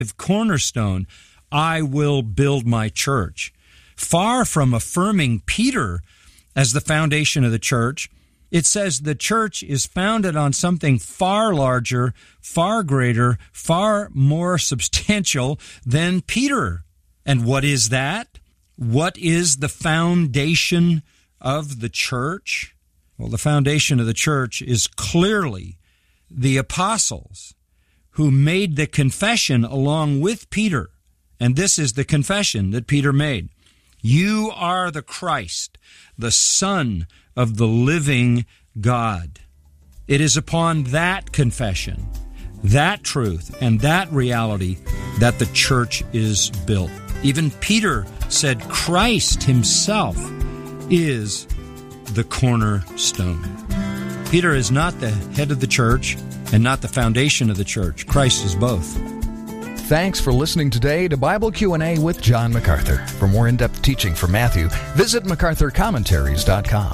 cornerstone, I will build my church. Far from affirming Peter as the foundation of the church, it says the church is founded on something far larger, far greater, far more substantial than Peter. And what is that? What is the foundation of the church? Well, the foundation of the church is clearly the apostles who made the confession along with Peter. And this is the confession that Peter made. You are the Christ, the Son of the living God. It is upon that confession, that truth, and that reality that the church is built. Even Peter said Christ himself is the cornerstone. Peter is not the head of the church and not the foundation of the church. Christ is both. Thanks for listening today to Bible Q&A with John MacArthur. For more in-depth teaching from Matthew, visit MacArthurCommentaries.com.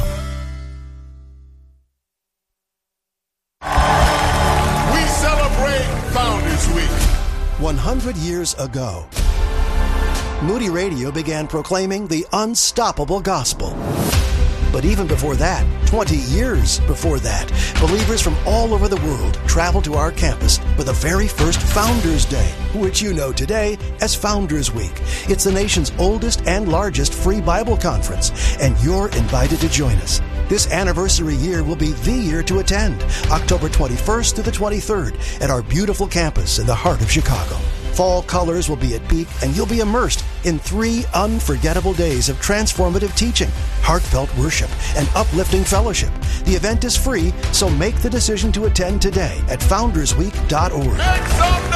We celebrate Founders Week. 100 years ago, Moody Radio began proclaiming the unstoppable gospel. But even before that, 20 years before that, believers from all over the world traveled to our campus for the very first Founders Day, which you know today as Founders Week. It's the nation's oldest and largest free Bible conference, and you're invited to join us. This anniversary year will be the year to attend, October 21st to the 23rd at our beautiful campus in the heart of Chicago. Fall colors will be at peak, and you'll be immersed in 3 unforgettable days of transformative teaching, heartfelt worship, and uplifting fellowship. The event is free, so make the decision to attend today at foundersweek.org. Make some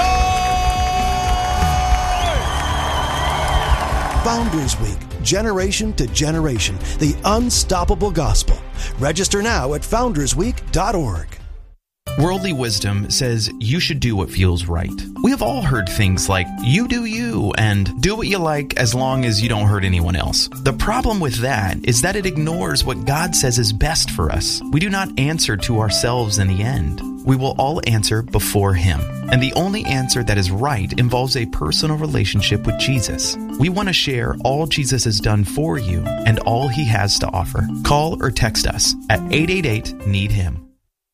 noise! Founders Week, generation to generation, the unstoppable gospel. Register now at foundersweek.org. Worldly wisdom says you should do what feels right. We have all heard things like, you do you, and do what you like as long as you don't hurt anyone else. The problem with that is that it ignores what God says is best for us. We do not answer to ourselves in the end. We will all answer before Him. And the only answer that is right involves a personal relationship with Jesus. We want to share all Jesus has done for you and all He has to offer. Call or text us at 888-NEED-HIM.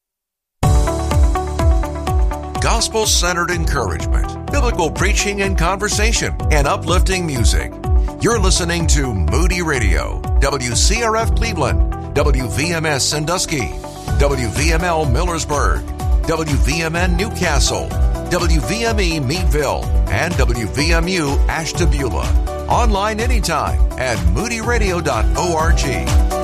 Gospel-centered encouragement, biblical preaching and conversation, and uplifting music. You're listening to Moody Radio, WCRF Cleveland, WVMS Sandusky, WVML Millersburg, WVMN Newcastle, WVME Meadville, and WVMU Ashtabula. Online anytime at moodyradio.org.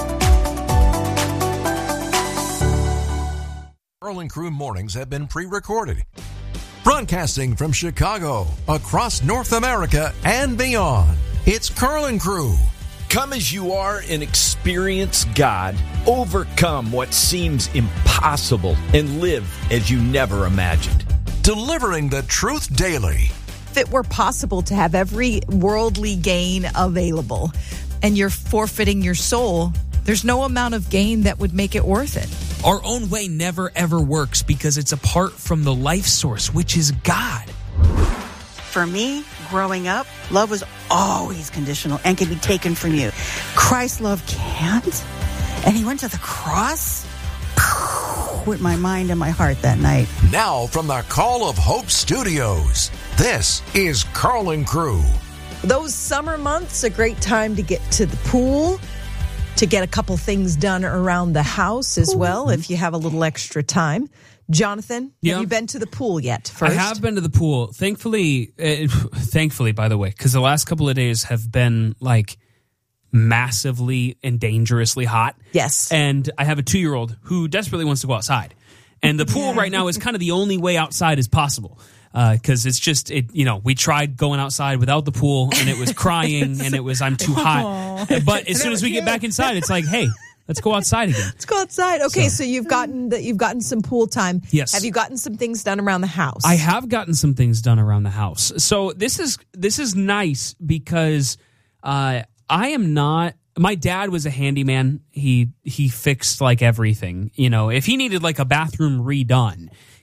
Carl and Crew mornings have been pre-recorded. Broadcasting from Chicago, across North America, and beyond, it's Carl and Crew. Come as you are and experience God. Overcome what seems impossible and live as you never imagined. Delivering the truth daily. If it were possible to have every worldly gain available and you're forfeiting your soul, there's no amount of gain that would make it worth it. Our own way never ever works because it's apart from the life source, which is God. For me, growing up, love was always conditional and can be taken from you. Christ's love can't. And He went to the cross with my mind and my heart that night. Now from the Call of Hope Studios, this is Carl and Crew. Those summer months, a great time to get to the pool, to get a couple things done around the house as well, if you have a little extra time. Jonathan, have you been to the pool yet? First, I have been to the pool. Thankfully, by the way, because the last couple of days have been like massively and dangerously hot. Yes. And I have a 2-year-old who desperately wants to go outside. And the pool right now is kind of the only way outside as possible. Because it's just, we tried going outside without the pool, and it was crying, and it was, I'm too hot. But as soon as we get back inside, it's like, hey, let's go outside again. Let's go outside. Okay, so you've gotten some pool time. Yes. Have you gotten some things done around the house? I have gotten some things done around the house. So this is nice because I am not. My dad was a handyman. He fixed like everything. If he needed like a bathroom redone,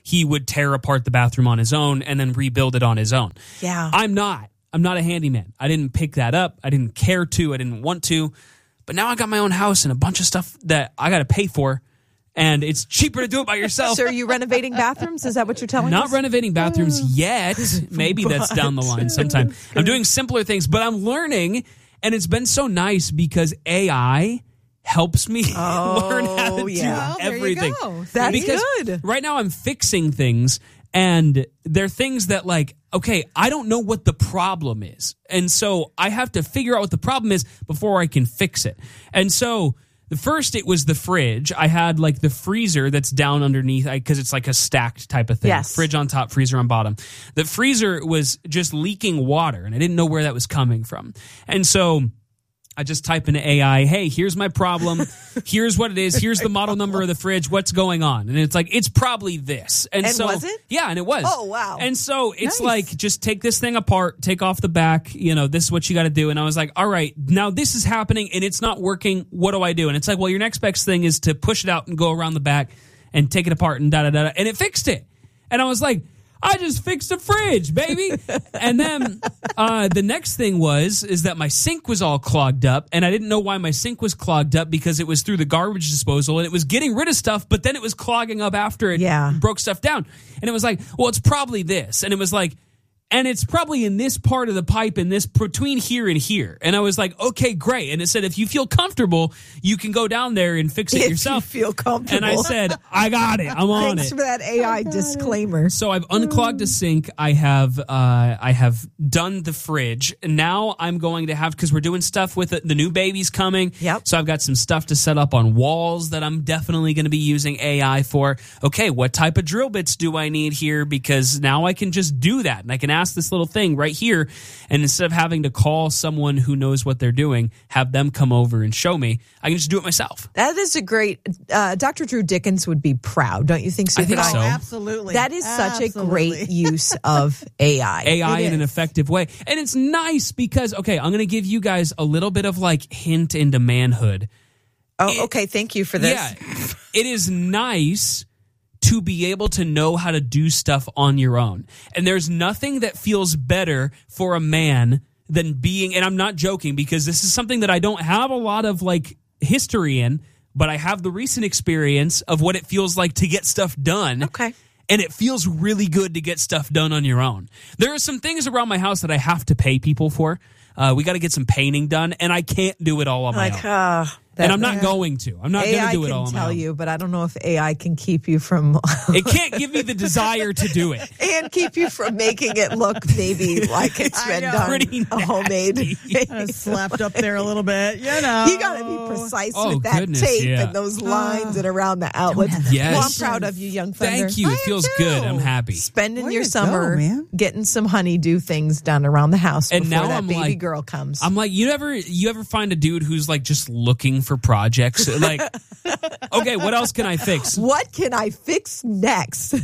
he would tear apart the bathroom on his own and then rebuild it on his own. Yeah. I'm not a handyman. I didn't pick that up. I didn't care to. I didn't want to. But now I got my own house and a bunch of stuff that I got to pay for. And it's cheaper to do it by yourself. So are you renovating bathrooms? Is that what you're telling us? Not renovating bathrooms yet. Maybe that's down the line sometime. I'm doing simpler things, but I'm learning. And it's been so nice because AI helps me learn how to do everything. There you go. That's good. Right now I'm fixing things, and they're things that, like, okay, I don't know what the problem is. And so I have to figure out what the problem is before I can fix it. And so the first, it was the fridge. I had like the freezer that's down underneath because it's like a stacked type of thing. Yes. Fridge on top, freezer on bottom. The freezer was just leaking water, and I didn't know where that was coming from. And so I just type into AI, hey, here's my problem. Here's what it is. Here's the model number of the fridge. What's going on? And it's like, it's probably this. And so, was it? Yeah, and it was. Oh, wow. And so it's like, just take this thing apart, take off the back. This is what you got to do. And I was like, all right, now this is happening and it's not working. What do I do? And it's like, well, your next best thing is to push it out and go around the back and take it apart and da-da-da. And it fixed it. And I was like, I just fixed a fridge, baby. And then the next thing is that my sink was all clogged up, and I didn't know why my sink was clogged up because it was through the garbage disposal, and it was getting rid of stuff, but then it was clogging up after it broke stuff down. And it was like, well, it's probably this. And it was like, and it's probably in this part of the pipe, in this between here and here. And I was like, okay, great. And it said, if you feel comfortable, you can go down there and fix it yourself. If you feel comfortable. And I said, I got it. I'm on it. Thanks for that AI disclaimer. So I've unclogged the sink. I have done the fridge. And now I'm going to have, because we're doing stuff with the new baby's coming. Yep. So I've got some stuff to set up on walls that I'm definitely going to be using AI for. Okay, what type of drill bits do I need here? Because now I can just do that. And I can ask this little thing right here, and instead of having to call someone who knows what they're doing, have them come over and show me, I can just do it myself. That is a great, Dr. Drew Dickens would be proud, don't you think so? I think so. Absolutely. That is such a great use of AI. AI in an effective way. And it's nice because, okay, I'm going to give you guys a little bit of like hint into manhood. Oh, okay. Thank you for this. Yeah. It is nice to be able to know how to do stuff on your own. And there's nothing that feels better for a man than being, and I'm not joking because this is something that I don't have a lot of like history in, but I have the recent experience of what it feels like to get stuff done. Okay. And it feels really good to get stuff done on your own. There are some things around my house that I have to pay people for. We got to get some painting done, and I can't do it all on my own. And I'm not going to. I'm not going to do it all on my own. AI can tell you, but I don't know if AI can keep you from... It can't give me the desire to do it. And keep you from making it look maybe like it's been done pretty homemade. Slapped up there a little bit, You got to be precise with that tape and those lines and around the outlets. Yes. Well, I'm proud of you, young thunder. Thank you. It feels good. I'm happy. Spending your summer getting some honeydew things done around the house before that baby girl comes. I'm like, you ever find a dude who's like just looking for projects? Like, okay, what else can I fix? What can I fix next?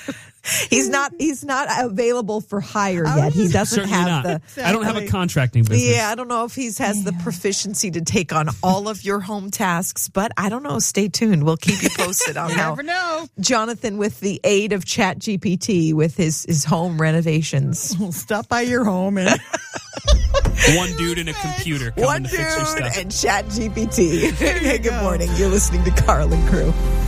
He's not available for hire yet. He doesn't have the... I don't have a contracting business. Yeah, I don't know if he has the proficiency to take on all of your home tasks, but I don't know. Stay tuned. We'll keep you posted on how never know. Jonathan, with the aid of ChatGPT, with his home renovations. We'll stop by your home and... One dude and a computer. One dude and ChatGPT. Hey, good morning. You're listening to Carl and Crew.